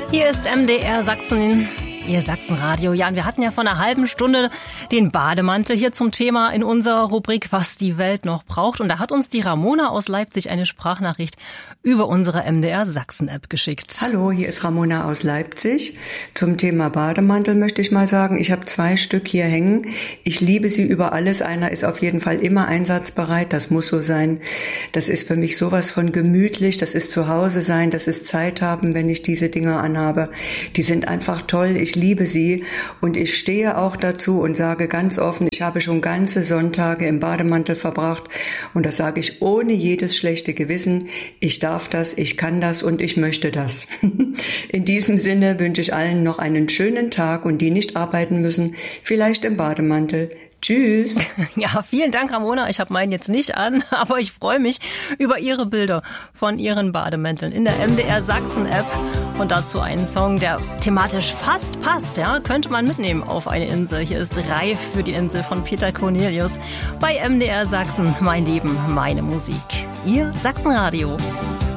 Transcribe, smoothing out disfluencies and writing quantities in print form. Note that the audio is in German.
Hier ist MDR Sachsen, Ihr Sachsenradio. Ja, und wir hatten ja vor einer halben Stunde den Bademantel hier zum Thema in unserer Rubrik, was die Welt noch braucht. Und da hat uns die Ramona aus Leipzig eine Sprachnachricht über unsere MDR Sachsen-App geschickt. Hallo, hier ist Ramona aus Leipzig. Zum Thema Bademantel möchte ich mal sagen, ich habe 2 Stück hier hängen. Ich liebe sie über alles. Einer ist auf jeden Fall immer einsatzbereit. Das muss so sein. Das ist für mich sowas von gemütlich. Das ist zu Hause sein. Das ist Zeit haben, wenn ich diese Dinger anhabe. Die sind einfach toll. Ich liebe sie und ich stehe auch dazu und sage ganz offen, ich habe schon ganze Sonntage im Bademantel verbracht und das sage ich ohne jedes schlechte Gewissen. Ich darf das, ich kann das und ich möchte das. In diesem Sinne wünsche ich allen noch einen schönen Tag und die nicht arbeiten müssen, vielleicht im Bademantel. Tschüss. Ja, vielen Dank, Ramona. Ich habe meinen jetzt nicht an, aber ich freue mich über Ihre Bilder von Ihren Bademänteln in der MDR Sachsen-App. Und dazu einen Song, der thematisch fast passt. Ja, könnte man mitnehmen auf eine Insel. Hier ist Reif für die Insel von Peter Cornelius bei MDR Sachsen. Mein Leben, meine Musik. Ihr Sachsenradio.